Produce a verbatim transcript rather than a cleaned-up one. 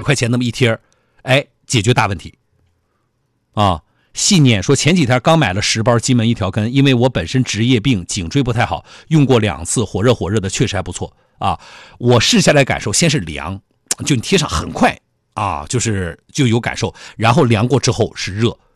块钱那么一贴，哎，解决大问题。啊，细念说前几天刚买了十包金门一条根，因为我本身职业病，颈椎不太好，用过两次，火热火热的，确实还不错啊。我试下来感受，先是凉，就你贴上很快啊，就是就有感受，然后凉过之后是热。